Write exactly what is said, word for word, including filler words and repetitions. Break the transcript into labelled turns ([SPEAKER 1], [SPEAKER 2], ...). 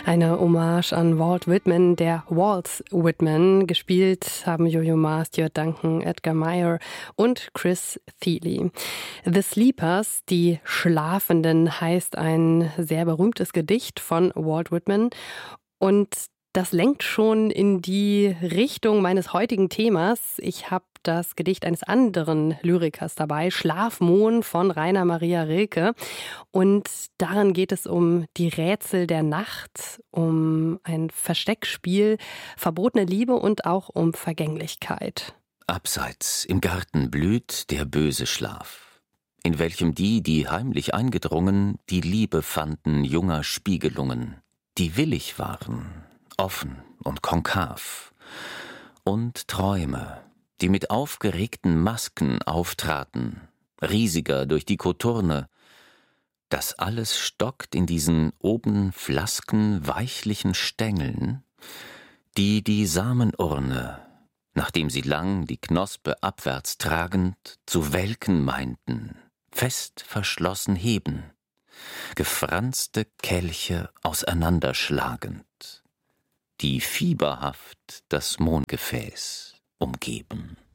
[SPEAKER 1] Eine Hommage an Walt Whitman, der Walt Whitman. Gespielt haben Yo-Yo Ma, Stuart Duncan, Edgar Meyer und Chris Thile. The Sleepers, die Schlafenden, heißt ein sehr berühmtes Gedicht von Walt Whitman. Und das lenkt schon in die Richtung meines heutigen Themas. Ich habe das Gedicht eines anderen Lyrikers dabei, Schlafmohn von Rainer Maria Rilke. Und darin geht es um die Rätsel der Nacht, um ein Versteckspiel, verbotene Liebe und auch um Vergänglichkeit.
[SPEAKER 2] Abseits im Garten blüht der böse Schlaf, in welchem die, die heimlich eingedrungen, die Liebe fanden junger Spiegelungen, die willig waren, offen und konkav, und Träume, die mit aufgeregten Masken auftraten, riesiger durch die Koturne. Das alles stockt in diesen oben Flasken weichlichen Stängeln, die die Samenurne, nachdem sie lang die Knospe abwärts tragend, zu welken meinten, fest verschlossen heben, gefranste Kelche auseinanderschlagend, die fieberhaft das Mondgefäß umgeben.